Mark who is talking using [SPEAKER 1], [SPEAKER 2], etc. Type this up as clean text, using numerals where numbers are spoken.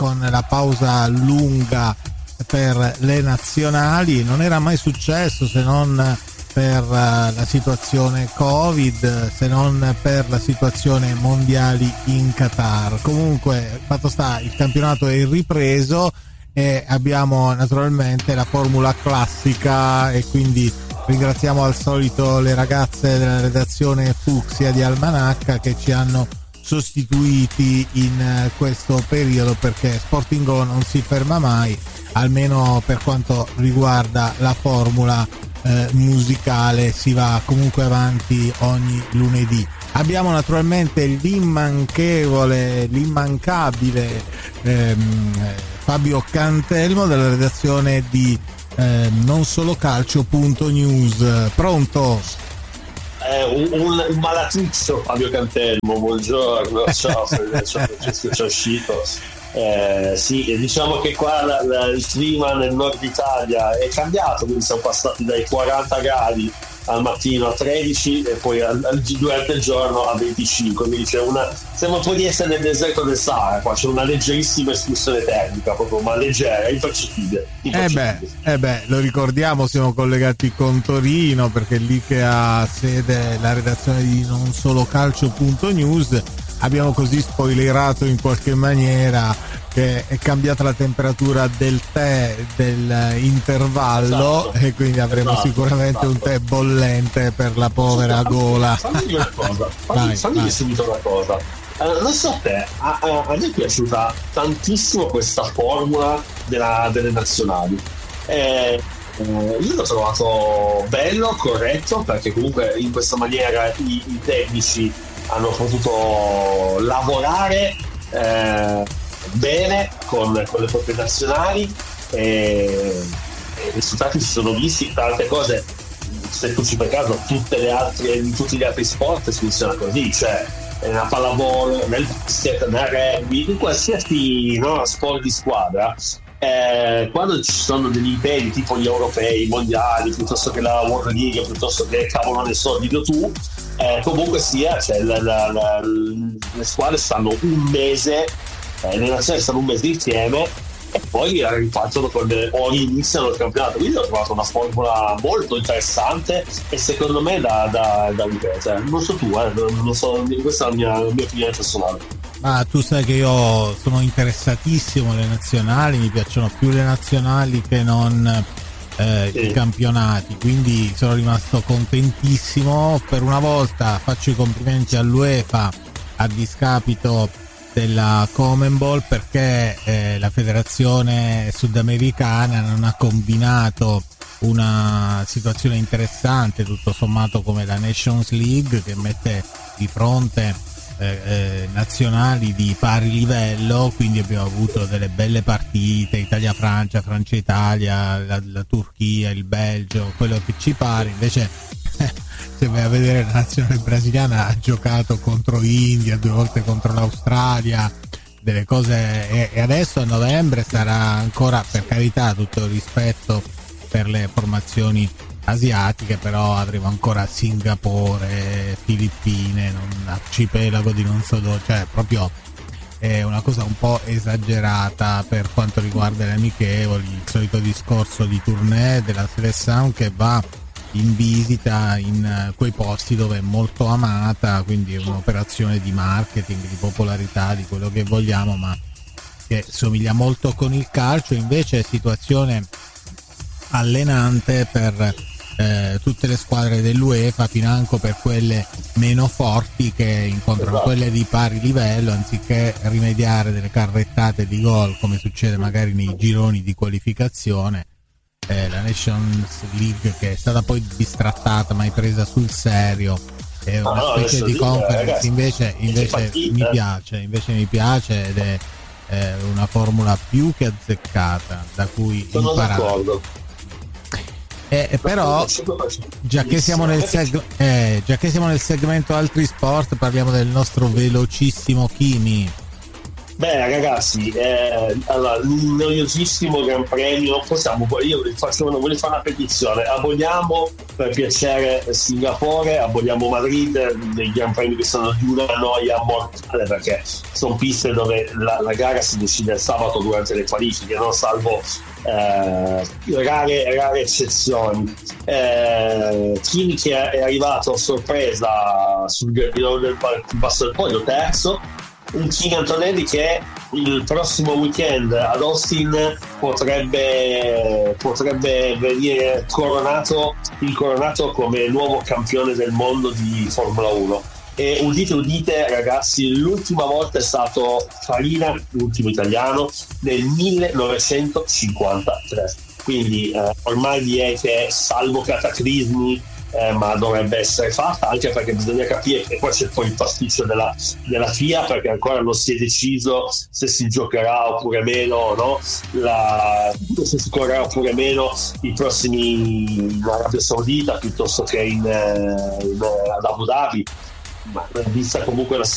[SPEAKER 1] con la pausa lunga per le nazionali. Non era mai successo, se non per la situazione Covid, se non per la situazione mondiali in Qatar. Comunque, fatto sta, il campionato è ripreso e abbiamo naturalmente la formula classica, e quindi ringraziamo al solito le ragazze della redazione Fucsia di Almanacca che ci hanno sostituiti in questo periodo, perché Sportingo non si ferma mai, almeno per quanto riguarda la formula musicale, si va comunque avanti ogni lunedì. Abbiamo naturalmente l'immancabile Fabio Cantelmo della redazione di nonsolocalcio.news. Pronto?
[SPEAKER 2] Un malaticcio Fabio Cantelmo, buongiorno, ciao, c'è uscito. Sì, diciamo che qua il clima nel nord Italia è cambiato, quindi siamo passati dai 40 gradi al mattino a 13 e poi durante il giorno a 25, quindi sembra un po' di essere nel deserto del Sahara, qua c'è una leggerissima escursione termica, proprio, ma leggera, impercettibile.
[SPEAKER 1] Lo ricordiamo, siamo collegati con Torino perché è lì che ha sede la redazione di nonsolocalcio.news. Abbiamo così spoilerato in qualche maniera che è cambiata la temperatura del tè dell'intervallo, esatto, e quindi avremo sicuramente un tè bollente per la povera gola.
[SPEAKER 2] Fammi una cosa, fammi subito una cosa. Non so te, a me è piaciuta tantissimo questa formula delle nazionali. Io l'ho trovato bello, corretto, perché comunque in questa maniera i tecnici hanno potuto lavorare bene con le proprie nazionali e i risultati si sono visti. Tante cose, se tu ci fai caso, in tutti gli altri sport si funziona così, cioè nella pallavolo, nel basket, nel rugby, in qualsiasi sport di squadra. Quando ci sono degli impegni tipo gli europei, i mondiali, piuttosto che la World League, piuttosto che cavolo ne so, dillo tu, comunque sia, cioè, le squadre stanno un mese, le nazioni stanno un mese insieme e poi ripartono o iniziano il campionato. Quindi ho trovato una formula molto interessante e secondo me da ripetere. Non so tu, non so, questa è la mia opinione personale.
[SPEAKER 1] Ma tu sai che io sono interessatissimo alle nazionali, mi piacciono più le nazionali che non i campionati, quindi sono rimasto contentissimo. Per una volta faccio i complimenti all'UEFA a discapito della Conmebol, perché la federazione sudamericana non ha combinato una situazione interessante, tutto sommato, come la Nations League, che mette di fronte nazionali di pari livello, quindi abbiamo avuto delle belle partite, Italia-Francia, Francia-Italia, la Turchia, il Belgio, quello che ci pare. Invece se vai a vedere, la nazionale brasiliana ha giocato contro India, 2 volte contro l'Australia, delle cose, e adesso a novembre sarà ancora, per carità, tutto il rispetto per le formazioni asiatiche, però avremo ancora Singapore, Filippine, un arcipelago di non so dove, cioè proprio è una cosa un po' esagerata per quanto riguarda le amichevoli. Il solito discorso di tournée della selezione che va in visita in quei posti dove è molto amata, quindi è un'operazione di marketing, di popolarità, di quello che vogliamo, ma che somiglia molto con il calcio. Invece è situazione allenante per tutte le squadre dell'UEFA, financo per quelle meno forti che incontrano quelle di pari livello, anziché rimediare delle carrettate di gol come succede magari nei gironi di qualificazione. La Nations League, che è stata poi bistrattata, mai presa sul serio, è una specie di conference, invece mi piace ed è una formula più che azzeccata da cui imparare. Però già che siamo nel segmento altri sport, parliamo del nostro velocissimo Kimi.
[SPEAKER 2] Beh ragazzi, allora, un noiosissimo Gran Premio, io voglio fare una petizione: aboliamo per piacere Singapore, aboliamo Madrid, dei Gran Premi che sono di una noia mortale, perché sono piste dove la gara si decide il sabato durante le qualifiche, no? Salvo rare eccezioni. Kimi che è arrivato a sorpresa sul gradino del basso del podio, terzo. Un Kimi Antonelli che il prossimo weekend ad Austin potrebbe venire incoronato come nuovo campione del mondo di Formula 1. E udite ragazzi, l'ultima volta è stato Farina, l'ultimo italiano, nel 1953, quindi ormai direi che salvo cataclismi ma dovrebbe essere fatta, anche perché bisogna capire che poi c'è poi il pasticcio della FIA, perché ancora non si è deciso se si giocherà oppure meno, no? Se si correrà oppure meno i prossimi in Arabia Saudita piuttosto che ad Abu Dhabi, ma vista comunque la